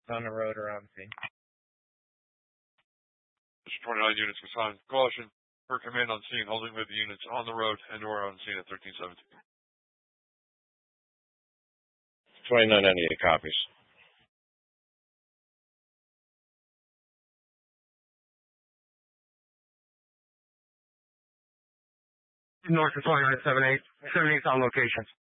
On the road or on scene. 29 units assigned. Caution. Per command on scene, holding with the units on the road and or on scene at 1317. 2998 copies. North of 2978. 78's on location.